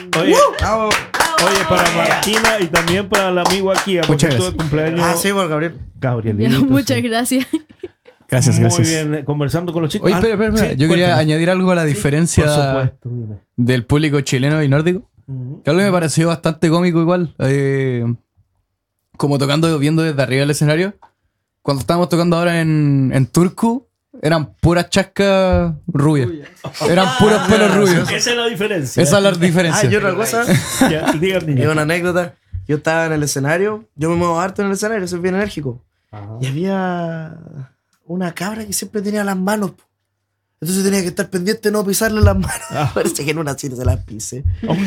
Oye, oye, para Martina y también para el amigo aquí, porque estuvo de cumpleaños. Ah, sí, por Gabriel. Gabrielito. Muchas sí. gracias. Gracias. Muy bien, conversando con los chicos. Oye, espera. Sí, Yo quería cuéntame. añadir algo a la diferencia Por supuesto, dime. del público chileno y nórdico. Que algo me pareció bastante cómico igual. Como viendo desde arriba el escenario. Cuando estábamos tocando ahora en Turku, eran puras chascas rubias. Eran puros pelos rubios. Esa es la diferencia. Esa es la diferencia. Ah, y otra cosa. Ya, digan, Y niña. una anécdota. Yo estaba en el escenario. Yo me muevo harto en el escenario, soy bien enérgico. Ajá. Y había una cabra que siempre tenía las manos. Entonces tenía que estar pendiente de no pisarle las manos. Parece que en una cita se las pise.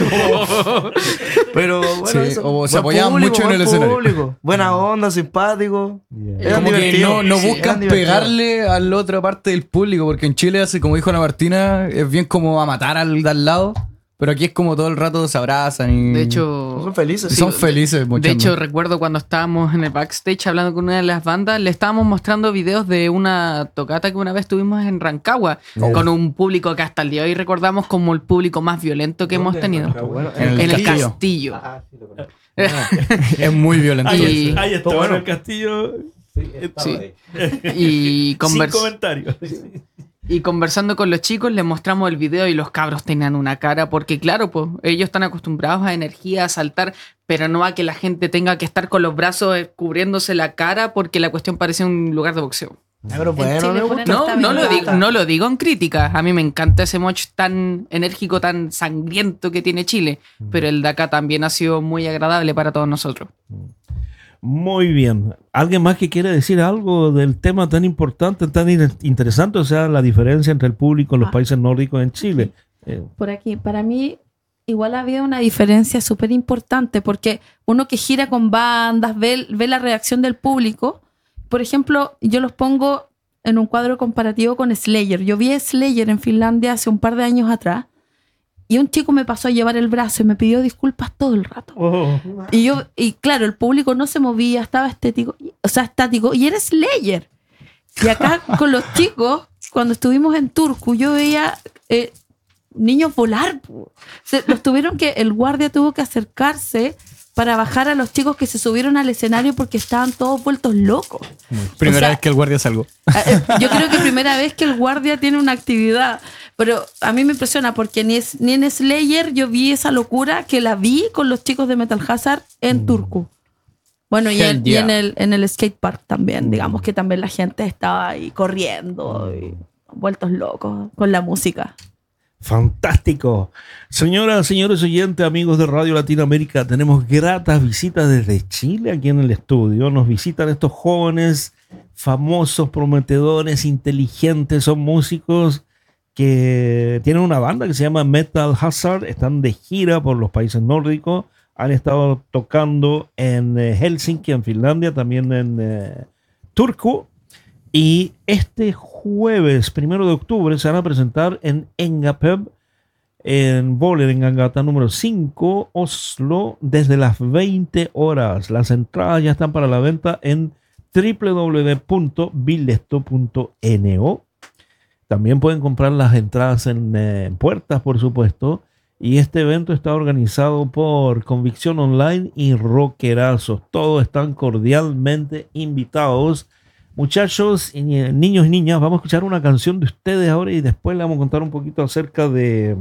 Pero bueno, Sí, eso. o se Buen apoyaban público, mucho en buen el escenario. público. Buena onda, simpático. Yeah. Eran Como que divertidos. no Sí, buscan eran divertidos. pegarle a la otra parte del público, porque en Chile, así como dijo Ana Martina, es bien como a matar al de al lado, pero aquí es como todo el rato se abrazan y De hecho, Son felices. y son felices. de hecho, recuerdo cuando estábamos en el backstage hablando con una de las bandas, le estábamos mostrando videos de una tocata que una vez tuvimos en Rancagua, con un público que hasta el día de hoy recordamos como el público más violento que hemos tenido. en En el castillo. castillo. Es muy violento. Y- Ahí está, Todo bueno, bueno. el castillo. Sí. Y, Sin convers- comentarios. y conversando con los chicos les mostramos el video y los cabros tenían una cara, porque claro, pues ellos están acostumbrados a energía, a saltar, pero no a que la gente tenga que estar con los brazos cubriéndose la cara porque la cuestión parece un lugar de boxeo. Ah, pero bueno, Chile me ponen- gusta. No, Está no bien, lo, está. no lo digo en crítica. A mí me encanta ese moch tan enérgico, tan sangriento que tiene Chile. Pero el de acá también ha sido muy agradable para todos nosotros. Muy bien. ¿Alguien más que quiere decir algo del tema tan importante, tan interesante? O sea, la diferencia entre el público en los países nórdicos en Chile. Por aquí, para mí, igual había una diferencia súper importante porque uno que gira con bandas, ve la reacción del público. Por ejemplo, yo los pongo en un cuadro comparativo con Slayer. Yo vi a Slayer en Finlandia hace un par de años atrás y un chico me pasó a llevar el brazo y me pidió disculpas todo el rato. Oh, Y claro, el público no se movía, estaba estático y era Slayer. Y acá con los chicos, cuando estuvimos en Turku, yo veía niños volar. El guardia tuvo que acercarse para bajar a los chicos que se subieron al escenario porque estaban todos vueltos locos. Primera o sea, vez que el guardia salgo. Yo creo que primera vez que el guardia tiene una actividad. Pero a mí me impresiona porque ni en Slayer yo vi esa locura que la vi con los chicos de Metal Hazard en Turku. Bueno, y Hell yeah. en el skate park también, digamos que también la gente estaba ahí corriendo y vueltos locos con la música. fantástico. Señoras, señores oyentes, amigos de Radio Latinoamérica, tenemos gratas visitas desde Chile aquí en el estudio. Nos visitan estos jóvenes famosos, prometedores, inteligentes, son músicos que tienen una banda que se llama Metal Hazard, están de gira por los países nórdicos, han estado tocando en Helsinki, en Finlandia, también en Turku, y este jueves 1 de octubre se van a presentar en Engapeb, en Vålerenga número 5, Oslo, desde las 20 horas. Las entradas ya están para la venta en www.bilesto.no. También pueden comprar las entradas en puertas, por supuesto. Y este evento está organizado por Convicción Online y Rockerazos. Todos están cordialmente invitados. Muchachos, niños y niñas, vamos a escuchar una canción de ustedes ahora y después le vamos a contar un poquito acerca de...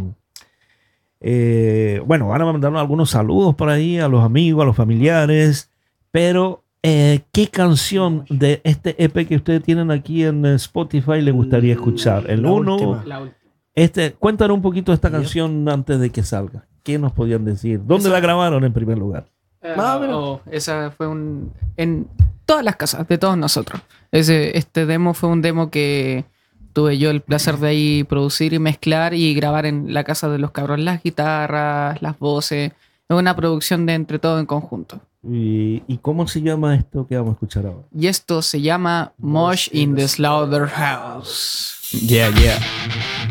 bueno, van a mandarnos algunos saludos por ahí a los amigos, a los familiares, pero ¿qué canción de este EP que ustedes tienen aquí en Spotify les gustaría escuchar? El La 1, última. cuéntanos un poquito de esta canción antes de que salga. ¿Qué nos podían decir? ¿Dónde la grabaron en primer lugar? Esa fue en todas las casas de todos nosotros. Este demo fue un demo que tuve yo el placer de ahí producir y mezclar y grabar en la casa de los cabros, las guitarras, las voces. Es una producción de entre todo en conjunto. ¿Y cómo se llama esto que vamos a escuchar ahora? Y esto se llama Mosh in the Slaughterhouse. Yeah, yeah.